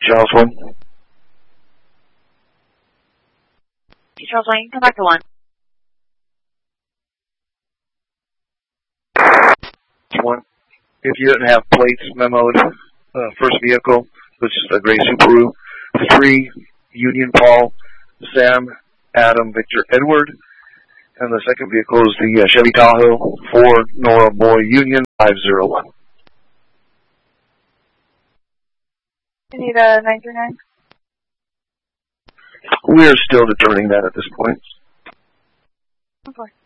Charles 1. Charles 1, you can come back to 1. 1. If you didn't have plates memoed, first vehicle, which is a gray Subaru. 3, Union Paul, Sam, Adam, Victor, Edward. And the second vehicle is the Chevy Tahoe. 4, Nora, Boy, Union, 501. You need a 939? We're still determining that at this point. Okay.